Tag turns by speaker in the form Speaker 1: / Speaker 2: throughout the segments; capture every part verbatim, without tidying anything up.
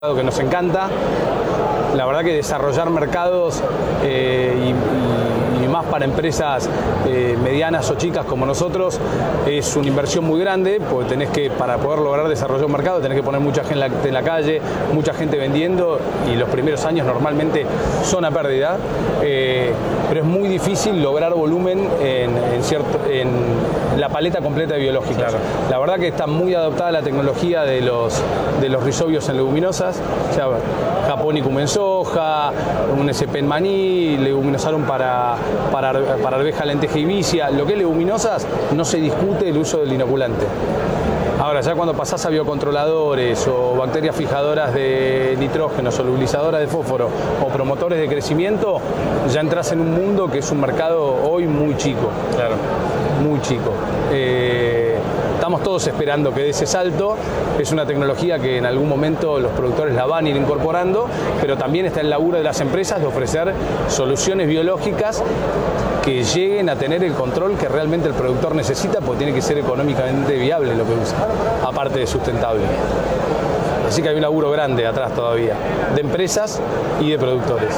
Speaker 1: que nos encanta. La verdad que desarrollar mercados eh, y, y, y más para empresas eh, medianas o chicas como nosotros es una inversión muy grande, porque tenés que, para poder lograr desarrollar un mercado, tenés que poner mucha gente en la, en la calle, mucha gente vendiendo, y los primeros años normalmente son a pérdida, eh, pero es muy difícil lograr volumen en, en, cierto, en la paleta completa de biológicos. Claro. La verdad que está muy adoptada la tecnología de los, de los rizobios en leguminosas, o sea, Japonicum en soja, un S P en maní, leguminosarum para, para, para arveja, lenteja y vicia. Lo que es leguminosas no se discute el uso del inoculante. Ahora, ya cuando pasás a biocontroladores o bacterias fijadoras de nitrógeno, solubilizadoras de fósforo o promotores de crecimiento, ya entras en un mundo que es un mercado hoy muy chico. Claro. Muy chico. Eh, estamos todos esperando que dé ese salto. Es una tecnología que en algún momento los productores la van a ir incorporando, pero también está el laburo de las empresas de ofrecer soluciones biológicas que lleguen a tener el control que realmente el productor necesita, porque tiene que ser económicamente viable lo que usa, aparte de sustentable. Así que hay un laburo grande atrás todavía, de empresas y de productores.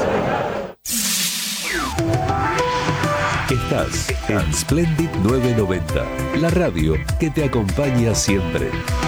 Speaker 2: Estás en Splendid novecientos noventa, la radio que te acompaña siempre.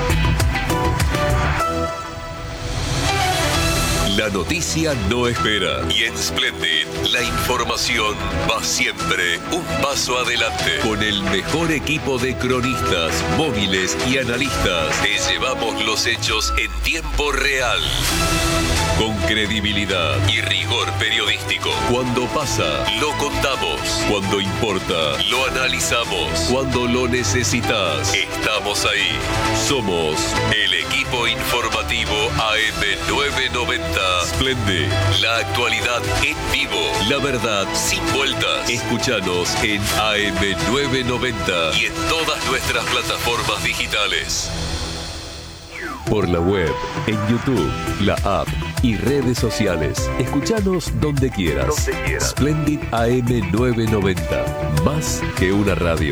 Speaker 2: La noticia no espera y en Splendid la información va siempre un paso adelante. Con el mejor equipo de cronistas, móviles y analistas, te llevamos los hechos en tiempo real. Con credibilidad y rigor periodístico. Cuando pasa, lo contamos. Cuando importa, lo analizamos. Cuando lo necesitas, estamos ahí. Somos el equipo informativo A M novecientos noventa. Splendid, la actualidad en vivo. La verdad sin vueltas. Escúchanos en A M novecientos noventa y en todas nuestras plataformas digitales. Por la web, en YouTube, la app y redes sociales. Escúchanos donde quieras. Donde quieras. Splendid A M novecientos noventa. Más que una radio.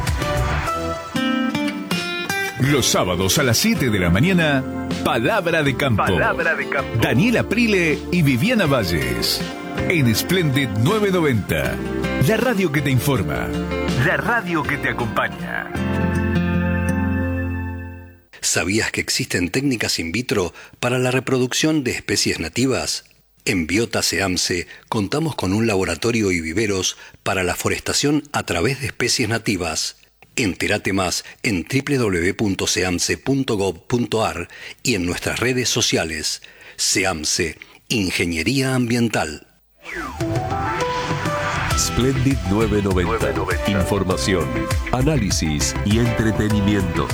Speaker 3: Los sábados a las siete de la mañana, Palabra de Campo. Palabra de Campo. Daniela Prile y Viviana Valles. En Splendid novecientos noventa. La radio que te informa. La radio que te acompaña.
Speaker 4: ¿Sabías que existen técnicas in vitro para la reproducción de especies nativas? En Biota SEAMSE contamos con un laboratorio y viveros para la forestación a través de especies nativas. Entérate más en doble u doble u doble u punto seamse punto gob punto ar y en nuestras redes sociales. SEAMSE, Ingeniería Ambiental.
Speaker 2: Splendid novecientos noventa. Información, análisis y entretenimiento.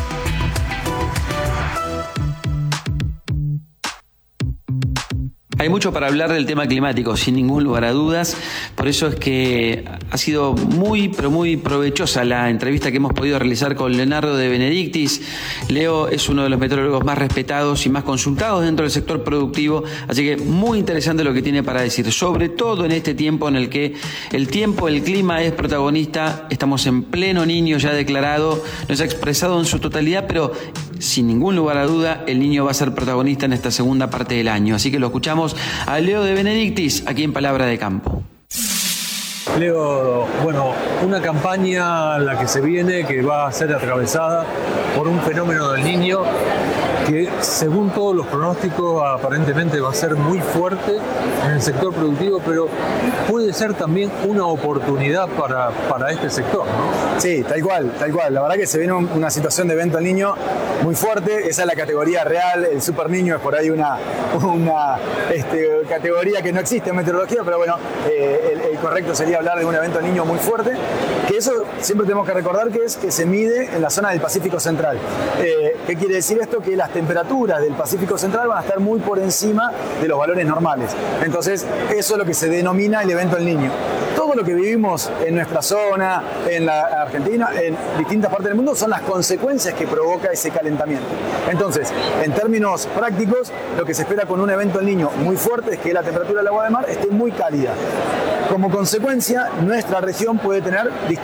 Speaker 5: Hay mucho para hablar del tema climático, sin ningún lugar a dudas. Por eso es que ha sido muy, pero muy provechosa la entrevista que hemos podido realizar con Leonardo De Benedictis. Leo es uno de los meteorólogos más respetados y más consultados dentro del sector productivo, así que muy interesante lo que tiene para decir, sobre todo en este tiempo en el que el tiempo, el clima es protagonista. Estamos en pleno Niño ya declarado, no se ha expresado en su totalidad, pero sin ningún lugar a duda el Niño va a ser protagonista en esta segunda parte del año. Así que lo escuchamos a Leo De Benedictis aquí en Palabra de Campo.
Speaker 6: Leo, bueno, una campaña la que se viene que va a ser atravesada por un fenómeno del Niño que, según todos los pronósticos, aparentemente va a ser muy fuerte en el sector productivo, pero puede ser también una oportunidad para, para este sector, ¿no?
Speaker 7: Sí, tal cual, tal cual. La verdad que se viene una situación de evento al Niño muy fuerte. Esa es la categoría real. El Super Niño es por ahí una, una este, categoría que no existe en meteorología, pero bueno, eh, el, el correcto sería hablar de un evento al Niño muy fuerte, que eso siempre tenemos que recordar que es que se mide en la zona del Pacífico Central. Eh, ¿Qué quiere decir esto? Que las temperaturas del Pacífico Central van a estar muy por encima de los valores normales. Entonces, eso es lo que se denomina el evento El Niño. Todo lo que vivimos en nuestra zona, en la Argentina, en distintas partes del mundo, son las consecuencias que provoca ese calentamiento. Entonces, en términos prácticos, lo que se espera con un evento El Niño muy fuerte es que la temperatura del agua de mar esté muy cálida. Como consecuencia, nuestra región puede tener distintas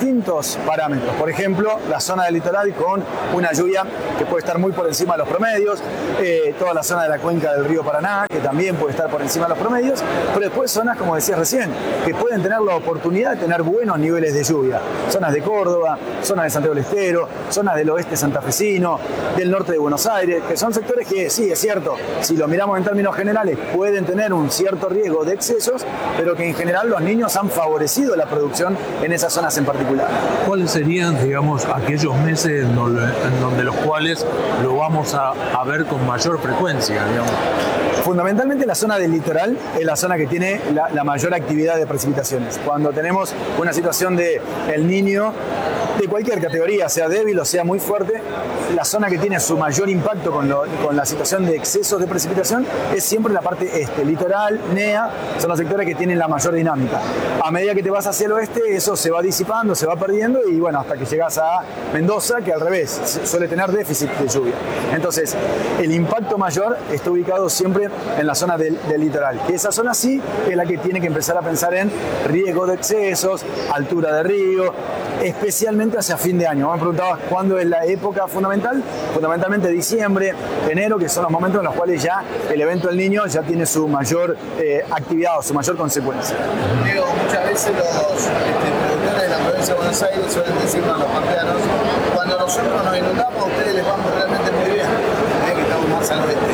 Speaker 7: distintos parámetros. Por ejemplo, la zona del litoral con una lluvia que puede estar muy por encima de los promedios, eh, toda la zona de la cuenca del río Paraná, que también puede estar por encima de los promedios, pero después zonas, como decías recién, que pueden tener la oportunidad de tener buenos niveles de lluvia. Zonas de Córdoba, zonas de Santiago del Estero, zonas del oeste santafesino, del norte de Buenos Aires, que son sectores que, sí, es cierto, si lo miramos en términos generales, pueden tener un cierto riesgo de excesos, pero que en general los niños han favorecido la producción en esas zonas en particular.
Speaker 6: ¿Cuáles serían, digamos, aquellos meses en donde, en donde los cuales lo vamos a, a ver con mayor frecuencia, digamos?
Speaker 7: Fundamentalmente la zona del litoral es la zona que tiene la, la mayor actividad de precipitaciones. Cuando tenemos una situación de El Niño, de cualquier categoría, sea débil o sea muy fuerte, la zona que tiene su mayor impacto con, lo, con la situación de excesos de precipitación es siempre la parte este, litoral, N E A, son los sectores que tienen la mayor dinámica. A medida que te vas hacia el oeste, eso se va disipando, se va perdiendo y bueno, hasta que llegas a Mendoza, que al revés, suele tener déficit de lluvia. Entonces, el impacto mayor está ubicado siempre en la zona del, del litoral, que esa zona sí es la que tiene que empezar a pensar en riesgo de excesos, altura de río, especialmente hacia fin de año. Me preguntabas cuándo es la época fundamental, fundamentalmente diciembre, enero, que son los momentos en los cuales ya el evento del Niño ya tiene su mayor eh, actividad o su mayor consecuencia.
Speaker 8: Diego, muchas veces los este, productores de la provincia de Buenos Aires suelen decirnos a los pampeanos, cuando nosotros nos inundamos, a ustedes les vamos realmente muy bien, eh, que estamos más al oeste.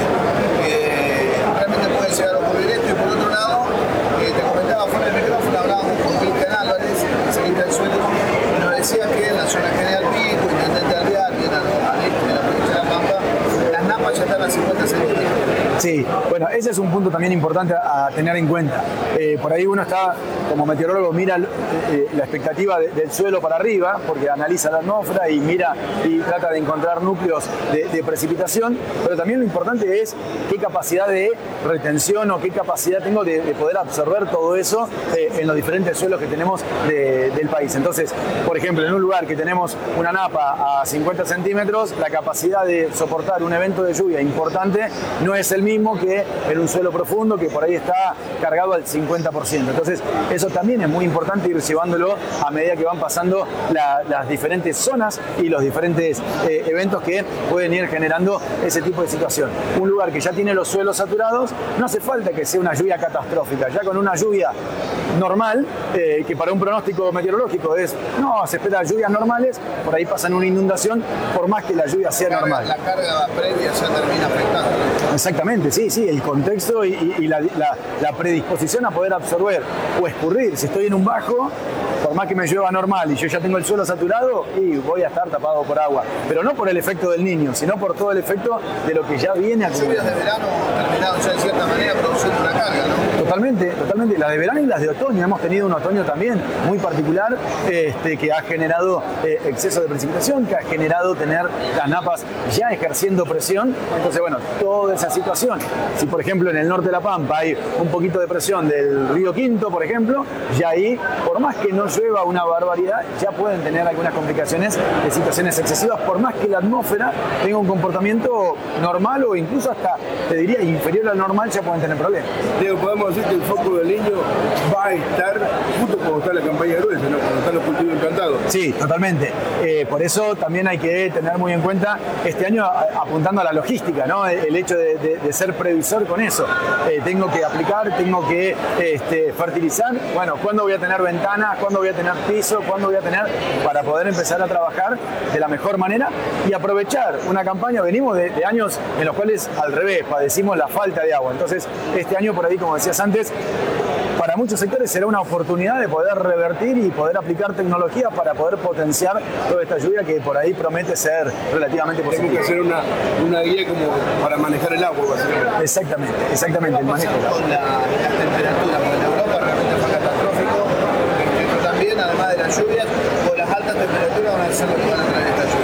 Speaker 8: Eh, realmente puede llegar a ocurrir esto y por otro lado, eh, te comentaba fuera del micrófono, hablábamos con Cristian Álvarez, especialista del suelo, y nos decía que en la zona General Pico, Intendente Alvear, bien al este de la provincia de La Pampa, las napas ya están a cincuenta centímetros.
Speaker 7: Sí, bueno, ese es un punto también importante a, a tener en cuenta. Eh, por ahí uno está, como meteorólogo, mira eh, la expectativa de, del suelo para arriba, porque analiza la atmósfera y mira y trata de encontrar núcleos de, de precipitación, pero también lo importante es qué capacidad de retención o qué capacidad tengo de, de poder absorber todo eso eh, en los diferentes suelos que tenemos de, del país. Entonces, por ejemplo, en un lugar que tenemos una napa a cincuenta centímetros, la capacidad de soportar un evento de lluvia importante no es el mismo que en un suelo profundo que por ahí está cargado al cincuenta por ciento. Entonces, eso también es muy importante ir llevándolo a medida que van pasando la, las diferentes zonas y los diferentes eh, eventos que pueden ir generando ese tipo de situación. Un lugar que ya tiene los suelos saturados, no hace falta que sea una lluvia catastrófica. Ya con una lluvia normal, eh, que para un pronóstico meteorológico es, no, se espera lluvias normales, por ahí pasan una inundación, por más que la lluvia sea
Speaker 8: la carga,
Speaker 7: normal.
Speaker 8: La carga previa ya termina afectando.
Speaker 7: Exactamente, sí, sí, el contexto y, y, y la, la, la predisposición a poder absorber o escurrir. Si estoy en un bajo, por más que me llueva normal y yo ya tengo el suelo saturado, y voy a estar tapado por agua. Pero no por el efecto del Niño, sino por todo el efecto de lo que ya viene acumulando.
Speaker 8: Lluvias de verano terminaron ya de cierta manera produciendo una carga, ¿no?
Speaker 7: Totalmente, totalmente. Las de verano y las de otoño. Hemos tenido un otoño también muy particular este, que ha generado eh, exceso de precipitación, que ha generado tener las napas ya ejerciendo presión. Entonces, bueno, toda esa situación. Si, por ejemplo, en el norte de La Pampa hay un poquito de presión del río Quinto, por ejemplo, ya ahí, por más que no llueva una barbaridad, ya pueden tener algunas complicaciones de situaciones excesivas, por más que la atmósfera tenga un comportamiento normal o incluso hasta, te diría, inferior al normal, ya pueden tener problemas.
Speaker 9: Diego, podemos decir que el foco del Niño va a estar justo cuando está la campaña gruesa, ¿no? Cuando están los cultivos implantados.
Speaker 7: Sí, totalmente. Eh, por eso también hay que tener muy en cuenta este año a, apuntando a la logística, ¿no? El hecho de, de, de ser previsor con eso. Eh, tengo que aplicar, tengo que este, fertilizar. Bueno, ¿cuándo voy a tener ventanas? ¿Cuándo voy a tener piso? ¿Cuándo voy a tener? Para poder empezar a trabajar de la mejor manera y aprovechar una campaña. Venimos de, de años en los cuales al revés, padecimos la falta de agua. Entonces, este año por ahí, como decías antes, para muchos sectores será una oportunidad de poder revertir y poder aplicar tecnología para poder potenciar toda esta lluvia que por ahí promete ser relativamente positiva.
Speaker 9: Tengo que hacer una, una guía como para manejar el agua, básicamente.
Speaker 7: Exactamente, exactamente. El manejo
Speaker 8: con la, las temperaturas, porque en Europa realmente fue catastrófico, pero también, además de las lluvias, o las altas temperaturas van a ser lo que van a traer estas lluvias.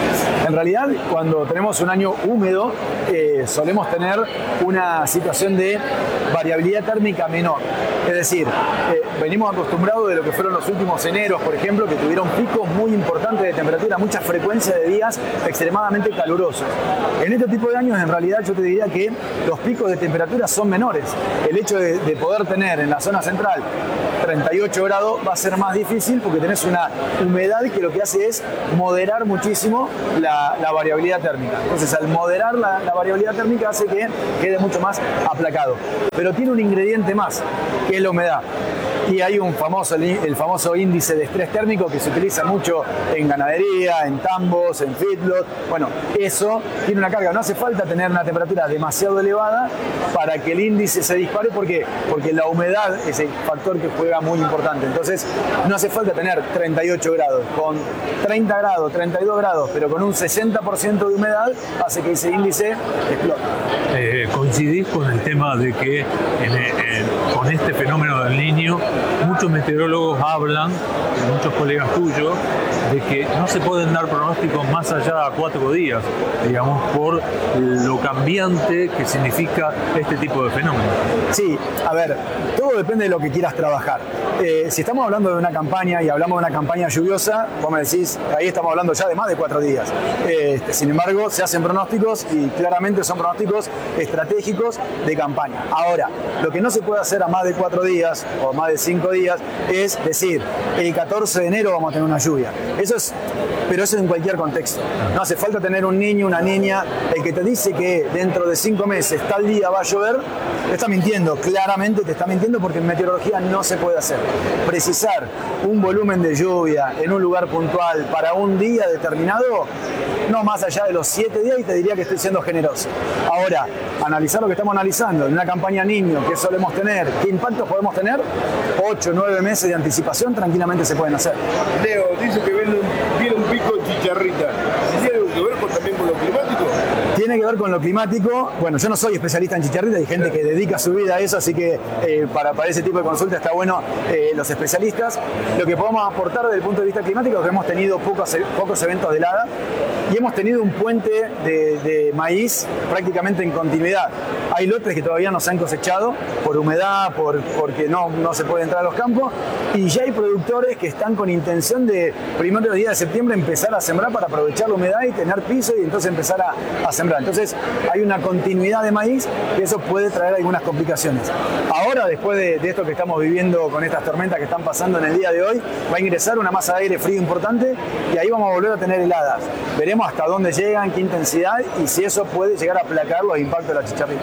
Speaker 7: En realidad, cuando tenemos un año húmedo, eh, solemos tener una situación de variabilidad térmica menor. Es decir, eh, venimos acostumbrados de lo que fueron los últimos eneros, por ejemplo, que tuvieron picos muy importantes de temperatura, mucha frecuencia de días extremadamente calurosos. En este tipo de años, en realidad, yo te diría que los picos de temperatura son menores. El hecho de, de poder tener en la zona central treinta y ocho grados va a ser más difícil porque tenés una humedad que lo que hace es moderar muchísimo la, la variabilidad térmica. Entonces, al moderar la, la variabilidad térmica hace que quede mucho más aplacado. Pero tiene un ingrediente más, que es la humedad. Y hay un famoso, el famoso índice de estrés térmico que se utiliza mucho en ganadería, en tambos, en feedlot. Bueno, eso tiene una carga. No hace falta tener una temperatura demasiado elevada para que el índice se dispare. ¿Por qué? Porque la humedad es el factor que juega muy importante. Entonces, no hace falta tener treinta y ocho grados. Con treinta grados, treinta y dos grados, pero con un sesenta por ciento de humedad, hace que ese índice explote.
Speaker 6: Eh, coincidís con el tema de que en, en, con este fenómeno del Niño, muchos meteorólogos hablan, muchos colegas tuyos, de que no se pueden dar pronósticos más allá de cuatro días, digamos, por lo cambiante que significa este tipo de fenómenos.
Speaker 7: Sí, a ver, todo depende de lo que quieras trabajar. Eh, si estamos hablando de una campaña y hablamos de una campaña lluviosa, vos me decís, ahí estamos hablando ya de más de cuatro días. Eh, sin embargo, se hacen pronósticos y claramente son pronósticos estratégicos de campaña. Ahora, lo que no se puede hacer a más de cuatro días o más de cinco días es decir, el catorce de enero vamos a tener una lluvia. Eso es, pero eso en cualquier contexto. No hace falta tener un niño, una niña, el que te dice que dentro de cinco meses tal día va a llover, te está mintiendo, claramente te está mintiendo porque en meteorología no se puede hacer. Precisar un volumen de lluvia en un lugar puntual para un día determinado, no más allá de los siete días, y te diría que estoy siendo generoso. Ahora, analizar lo que estamos analizando en una campaña niño, qué solemos tener, qué impactos podemos tener, ocho, nueve meses de anticipación tranquilamente se pueden hacer.
Speaker 9: Leo, dice que viene un, viene un pico de chicharrita. ¿Tiene algo que ver con, también con lo climático?
Speaker 7: Tiene que ver con lo climático. Bueno, yo no soy especialista en chicharrita, hay gente que dedica su vida a eso, así que eh, para, para ese tipo de consulta está bueno eh, los especialistas. Lo que podemos aportar desde el punto de vista climático es que hemos tenido pocos, pocos eventos de helada y hemos tenido un puente de, de maíz prácticamente en continuidad. Hay lotes que todavía no se han cosechado por humedad, por, porque no, no se puede entrar a los campos, y ya hay productores que están con intención de primeros días de septiembre empezar a sembrar para aprovechar la humedad y tener piso y entonces empezar a, a sembrar. Entonces hay una continuidad de maíz y eso puede traer algunas complicaciones. Ahora, después de, de esto que estamos viviendo con estas tormentas que están pasando en el día de hoy, va a ingresar una masa de aire frío importante y ahí vamos a volver a tener heladas. Veremos hasta dónde llegan, qué intensidad y si eso puede llegar a aplacar los impactos de la chicharrita.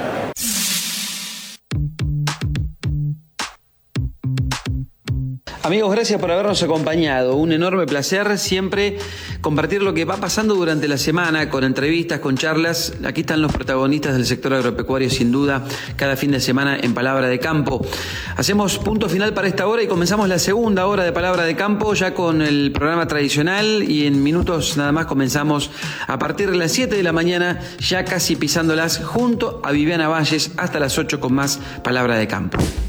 Speaker 5: Amigos, gracias por habernos acompañado. Un enorme placer siempre compartir lo que va pasando durante la semana con entrevistas, con charlas. Aquí están los protagonistas del sector agropecuario, sin duda, cada fin de semana en Palabra de Campo. Hacemos punto final para esta hora y comenzamos la segunda hora de Palabra de Campo ya con el programa tradicional y en minutos nada más comenzamos a partir de las siete de la mañana, ya casi pisándolas junto a Viviana Valles hasta las ocho con más Palabra de Campo.